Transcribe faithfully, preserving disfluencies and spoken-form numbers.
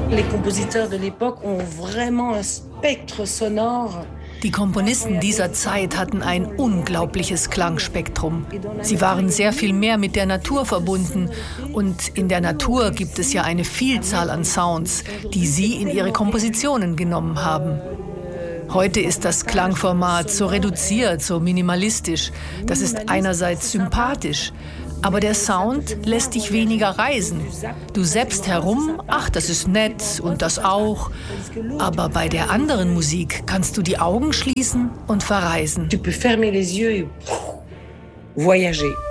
Les compositeurs de l'époque ont vraiment un spectre sonore. Die Komponisten dieser Zeit hatten ein unglaubliches Klangspektrum. Sie waren sehr viel mehr mit der Natur verbunden. Und in der Natur gibt es ja eine Vielzahl an Sounds, die sie in ihre Kompositionen genommen haben. Heute ist das Klangformat so reduziert, so minimalistisch. Das ist einerseits sympathisch, aber der Sound lässt dich weniger reisen. Du säppst herum, ach, das ist nett und das auch. Aber bei der anderen Musik kannst du die Augen schließen und verreisen. Tu peux fermer les yeux et voyager.